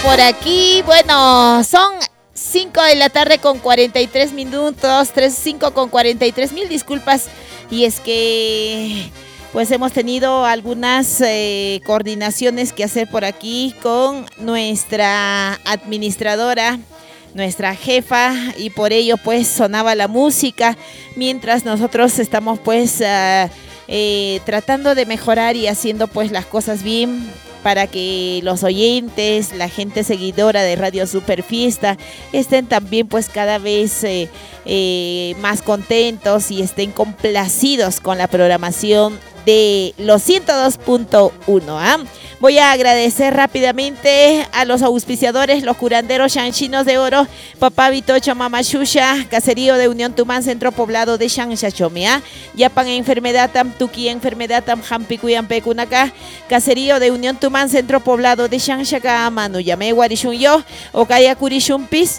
por aquí. Bueno, son 5 de la tarde con 43 minutos, 5 con 43, mil disculpas. Y es que pues hemos tenido algunas coordinaciones que hacer por aquí con nuestra administradora, nuestra jefa, y por ello pues sonaba la música mientras nosotros estamos pues tratando de mejorar y haciendo pues las cosas bien para que los oyentes, la gente seguidora de Radio Super Fiesta estén también pues cada vez más contentos y estén complacidos con la programación de los 102.1. Voy a agradecer rápidamente a los auspiciadores, los curanderos chanchinos de oro, Papá Vitocho, Mama Shusha, Caserío de Unión Tumán, Centro Poblado de Shanshachome. Yapan enfermedad tam Tuki, enfermedad tam Jampicuyan Pecunacá, Caserío de Unión Tumán, Centro Poblado de Shanshaca, Manu Yame Guarishun Yo, Okaya Kurishumpis,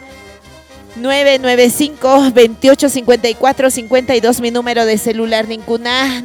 995-2854-52, mi número de celular Nincuna,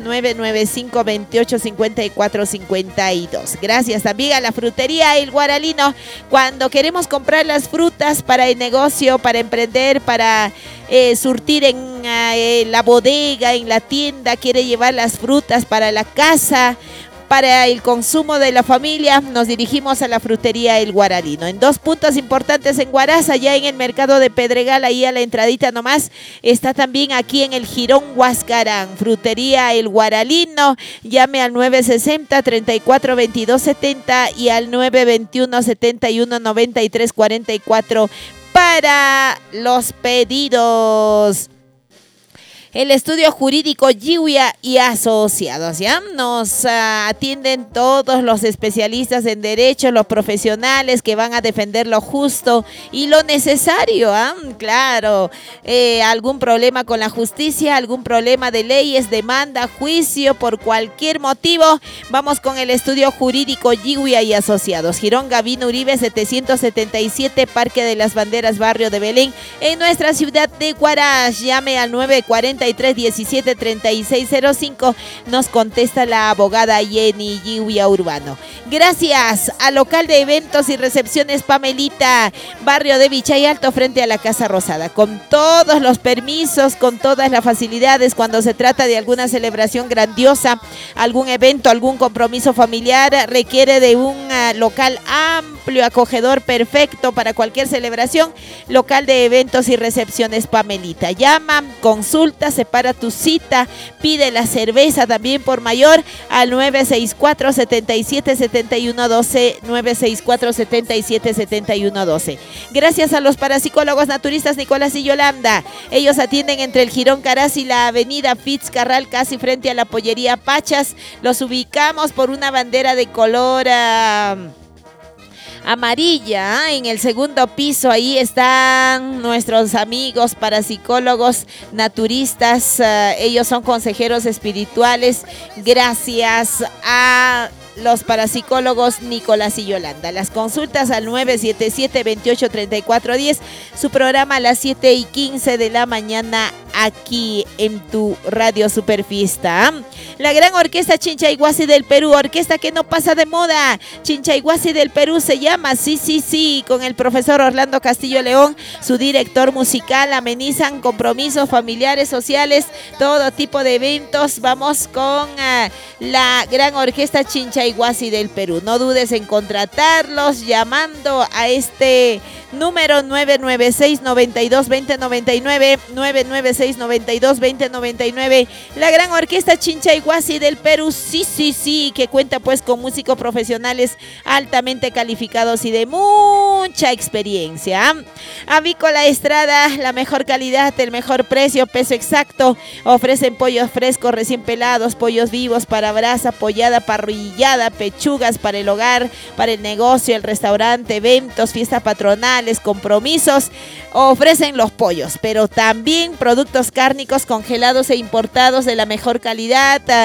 995-2854-52. Gracias también a la frutería El Guaralino. Cuando queremos comprar las frutas para el negocio, para emprender, para surtir en la bodega, en la tienda, quiere llevar las frutas para la casa, para el consumo de la familia, nos dirigimos a la frutería El Guaralino. En 2 puntos importantes en Huaraz, allá en el mercado de Pedregal, ahí a la entradita nomás. Está también aquí en el Jirón Huascarán, frutería El Guaralino. Llame al 960-342270 y al 921-719344 para los pedidos. El estudio jurídico Giuya y Asociados, ¿ya? Nos atienden todos los especialistas en derecho, los profesionales que van a defender lo justo y lo necesario, ¿ah? Claro, algún problema con la justicia, algún problema de leyes, demanda, juicio, por cualquier motivo, vamos con el estudio jurídico Giuya y Asociados. Girón Gavino Uribe 777, Parque de las Banderas, Barrio de Belén, en nuestra ciudad de Huaraz. Llame al 943-173605. Nos contesta la abogada Jenny Giuya Urbano. Gracias al local de eventos y recepciones Pamelita, barrio de Vichay Alto, frente a la Casa Rosada, con todos los permisos, con todas las facilidades cuando se trata de alguna celebración grandiosa, algún evento, algún compromiso familiar, requiere de un local amplio, acogedor, perfecto para cualquier celebración. Local de eventos y recepciones Pamelita. Llama, consulta, separa tu cita, pide la cerveza también por mayor al 964-777112, 964-777112. Gracias a los parapsicólogos naturistas Nicolás y Yolanda. Ellos atienden entre el Jirón Caraz y la avenida Fitzcarral, casi frente a la pollería Pachas. Los ubicamos por una bandera de color amarilla, en el segundo piso. Ahí están nuestros amigos parapsicólogos naturistas. Ellos son consejeros espirituales gracias a los parapsicólogos Nicolás y Yolanda. Las consultas al 977-283410. Su programa a las 7:15 de la mañana aquí en tu Radio Super Fiesta. La gran orquesta Chinchayhuasi del Perú, orquesta que no pasa de moda. Chinchayhuasi del Perú se llama, sí, con el profesor Orlando Castillo León, su director musical. Amenizan compromisos familiares, sociales, todo tipo de eventos. Vamos con la gran orquesta Chinchayhuasi del Perú. No dudes en contratarlos llamando a este número 996-92-2099, 996-92-2099. La gran orquesta Chinchayhuasi del Perú, sí, que cuenta pues con músicos profesionales altamente calificados y de mucha experiencia. Avícola Estrada, la mejor calidad, el mejor precio, peso exacto. Ofrecen pollos frescos, recién pelados, pollos vivos para brasa, pollada, parrillada, pechugas para el hogar, para el negocio, el restaurante, eventos, fiestas patronales, compromisos. Ofrecen los pollos, pero también productos cárnicos congelados e importados de la mejor calidad.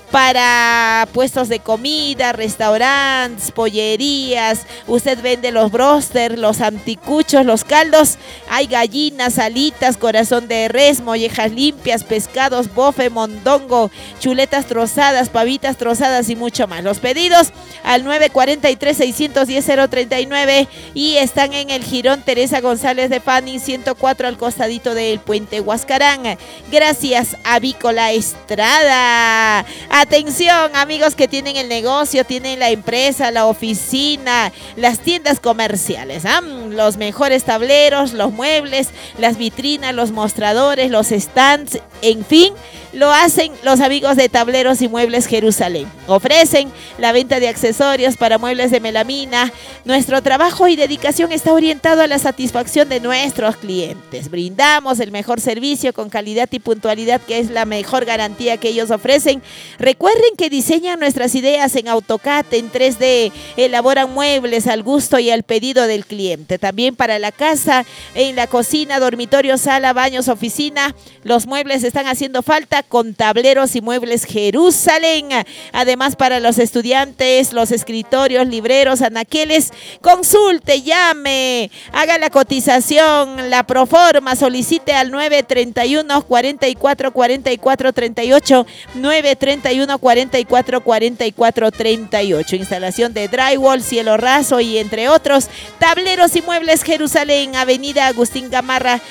para puestos de comida, restaurantes, pollerías. Usted vende los broster, los anticuchos, los caldos. Hay gallinas, alitas, corazón de res, mollejas limpias, pescados, bofe, mondongo, chuletas trozadas, pavitas trozadas y mucho más. Los pedidos al 943-610-039 y están en el Jirón Teresa González de Fanning 104 al costadito del Puente Huascarán. Gracias, Avícola Estrada. Atención, amigos que tienen el negocio, tienen la empresa, la oficina, las tiendas comerciales, los mejores tableros, los muebles, las vitrinas, los mostradores, los stands, en fin, lo hacen los amigos de Tableros y Muebles Jerusalén. Ofrecen la venta de accesorios para muebles de melamina. Nuestro trabajo y dedicación está orientado a la satisfacción de nuestros clientes. Brindamos el mejor servicio con calidad y puntualidad, que es la mejor garantía que ellos ofrecen. Recuerden que diseñan nuestras ideas en AutoCAD, en 3D, elaboran muebles al gusto y al pedido del cliente. También para la casa, en la cocina, dormitorio, sala, baños, oficina, los muebles están haciendo falta con Tableros y Muebles Jerusalén. Además, para los estudiantes, los escritorios, libreros, anaqueles, consulte, llame, haga la cotización, la proforma, solicite al 931 44 44 38, 931 44 44 38. Instalación de drywall, cielo raso y entre otros. Tableros y Muebles Jerusalén, Avenida Agustín Gamarra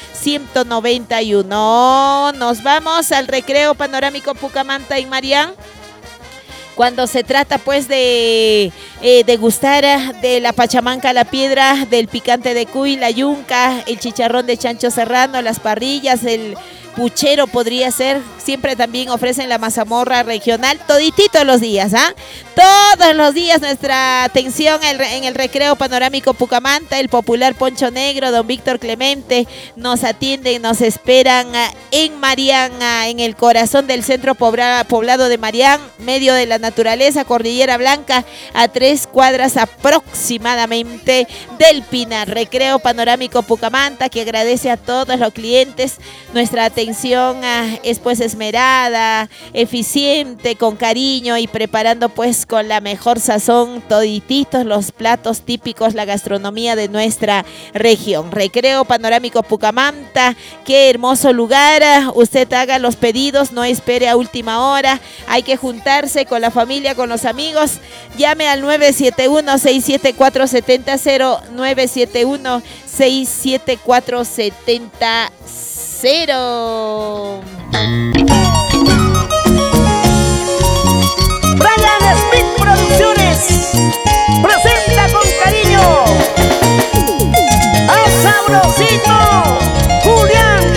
191. Nos vamos al recreo panorámico Pucamanta en Marián. Cuando se trata pues de degustar de la pachamanca a la piedra, del picante de cuy, la yunca, el chicharrón de chancho serrano, las parrillas, el puchero podría ser. Siempre también ofrecen la mazamorra regional, toditito los días, todos los días nuestra atención en el recreo panorámico Pucamanta, el popular Poncho Negro, don Víctor Clemente, nos atienden, nos esperan en Marián, en el corazón del centro poblado de Marián, medio de la naturaleza, Cordillera Blanca, a 3 cuadras aproximadamente del Pinar. Recreo panorámico Pucamanta, que agradece a todos los clientes. Nuestra atención es pues esmerada, eficiente, con cariño y preparando pues con la mejor sazón todititos los platos típicos, la gastronomía de nuestra región. Recreo panorámico Pucamanta, qué hermoso lugar. Usted haga los pedidos, no espere a última hora, hay que juntarse con la familia, con los amigos. Llame al 971-674-70, 971-674-70.